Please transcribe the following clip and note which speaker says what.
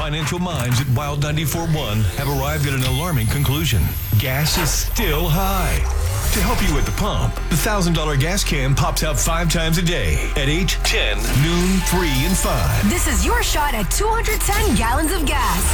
Speaker 1: financial minds at Wild 94.1 have arrived at an alarming conclusion. Gas is still high. To help you at the pump, the $1,000 gas can pops out 5 times a day at 8, 10, noon, 3, and 5.
Speaker 2: This is your shot at 210 gallons of gas.